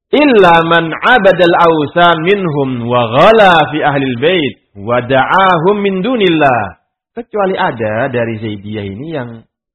illa man 'abadal awsan minhum wa ghala fi ahlil bait wa da'ahum min dunillah. Kecuali ada dari Zaidiyah ini yang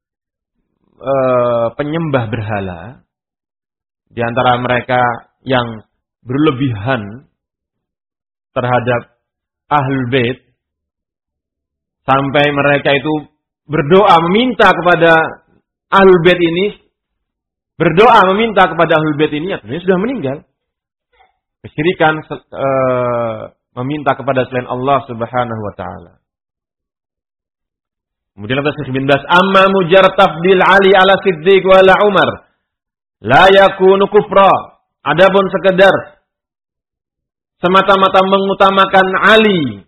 penyembah berhala, di antara mereka yang berlebihan terhadap ahlul bait sampai mereka itu berdoa meminta kepada ahlul bait ini, berdoa meminta kepada ahlul bait ini, artinya sudah meninggal. Kesyirikan meminta kepada selain Allah Subhanahu wa taala. Kemudian ayat 19, amma mujarrad tafdil Ali ala Siddiq wa ala Umar la yakunu kufra. Adapun sekedar semata-mata mengutamakan Ali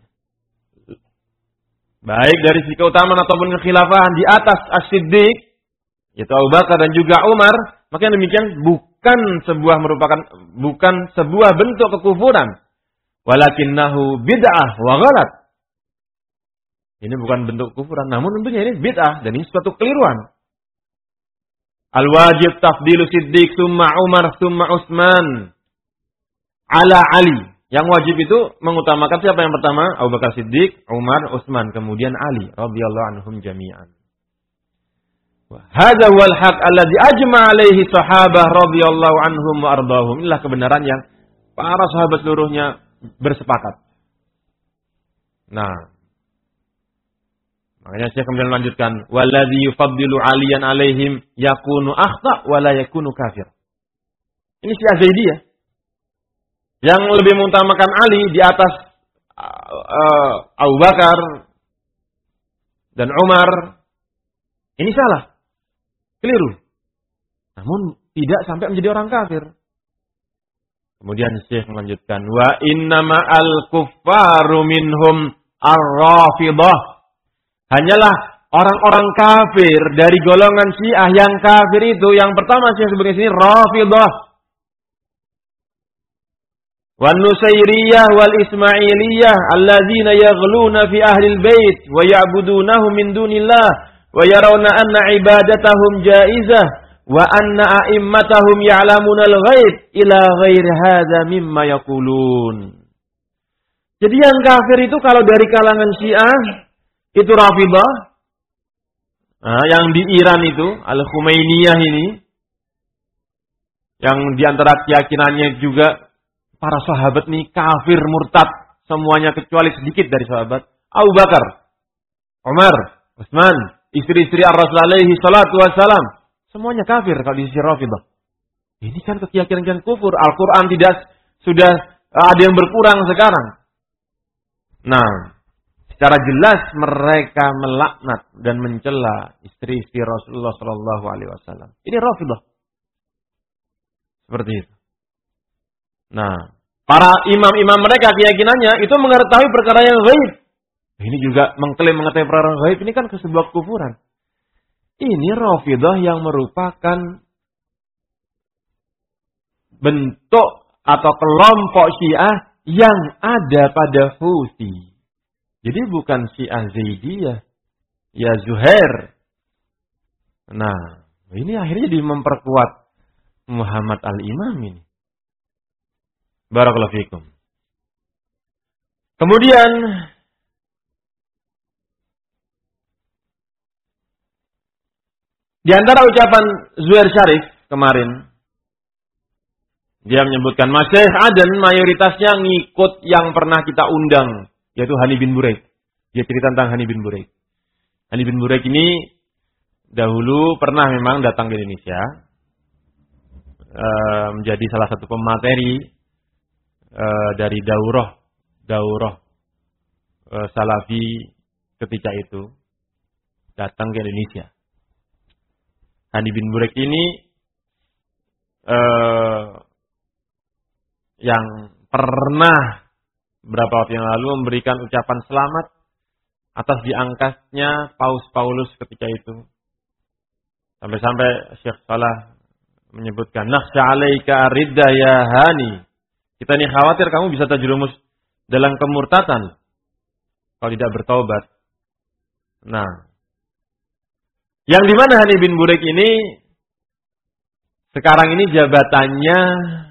baik dari sisi keutamaan ataupun kekhilafahan di atas As-Siddiq, yaitu Abu Bakar dan juga Umar, maka demikian bukan sebuah bentuk kekufuran, walakinnahu bid'ah wa ghalat. Ini bukan bentuk kekufuran, namun tentunya ini bid'ah dan ini suatu keliruan. Al-wajib tafdilu Siddiq summa Umar summa Utsman ala Ali. Yang wajib itu mengutamakan siapa yang pertama? Abu Bakar Siddiq, Umar, Utsman, kemudian Ali radhiyallahu anhum jami'an. Hadza wal haq alladzi ajma' alaihi sahabah radhiyallahu anhum wa ardahum. Inilah kebenaran yang para sahabat seluruhnya bersepakat. Nah, makanya saya kemudian melanjutkan, walladzi yufaddilu 'aliyan 'alaihim yakunu akhta' wa la yakunu kafir. Ini Syiah Zaidiyah. Yang lebih mengutamakan Ali di atas Abu Bakar dan Umar, ini salah, keliru. Namun tidak sampai menjadi orang kafir. Kemudian Syekh melanjutkan, wa innama al-kuffaru minhum ar-rafidah. Hanyalah orang-orang kafir dari golongan Syiah yang kafir itu, yang pertama Syekh sebutkan sini Rafidah. Wan Nusairiyah wal Ismailiyah alladzina yaghluna fi ahlil bait wa ya'budunahum min dunillah wa yarawna anna ibadatahum jaizah wa anna a'immatahum ya'lamuna al-ghaib ila ghairi hadza mimma yaqulun. Jadi yang kafir itu kalau dari kalangan Syiah itu Rafidah. Yang di Iran itu Al-Khumainiyah ini, yang di antara keyakinannya juga para sahabat nih kafir murtad semuanya kecuali sedikit dari sahabat. Abu Bakar, Umar, Utsman, istri-istri Ar-Rasul alaihi salatu wassalam, semuanya kafir kalau di sisi Rafidah. Ini kan keyakinan kufur. Al-Quran sudah ada yang berkurang sekarang. Nah, secara jelas mereka melaknat dan mencela istri-istri Rasulullah sallallahu alaihi wasallam. Ini Rafidah. Seperti itu. Nah, para imam-imam mereka keyakinannya itu mengetahui perkara yang gaib. Ini juga mengklaim mengetahui perkara yang gaib, ini kan sebuah kufuran. Ini Rafidah yang merupakan bentuk atau kelompok Syiah yang ada pada Houthi. Jadi bukan Syiah Zaidiyah, ya Zuhair. Nah, ini akhirnya jadi memperkuat Muhammad al-Imam ini. Barakallahu fikum. Kemudian di antara ucapan Zuhair Syarif kemarin, dia menyebutkan Masyaikh Aden mayoritasnya ngikut yang pernah kita undang, yaitu Hani bin Buraik. Dia cerita tentang Hani bin Buraik. Hani bin Buraik ini dahulu pernah memang datang ke Indonesia, menjadi salah satu pemateri dari daurah Salafi ketika itu, datang ke Indonesia. Hani bin Buraik ini yang pernah beberapa waktu yang lalu memberikan ucapan selamat atas diangkatnya Paus Paulus ketika itu. Sampai-sampai Syekh Salah menyebutkan, nakhsha 'alaika ridda ya Hani. Kita ini khawatir kamu bisa terjerumus dalam kemurtatan kalau tidak bertaubat. Nah, yang dimana Hani bin Buraik ini sekarang ini jabatannya